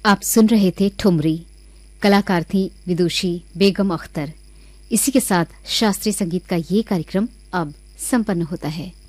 आप सुन रहे थे ठुमरी। कलाकार थी विदुषी बेगम अख्तर। इसी के साथ शास्त्रीय संगीत का ये कार्यक्रम अब संपन्न होता है।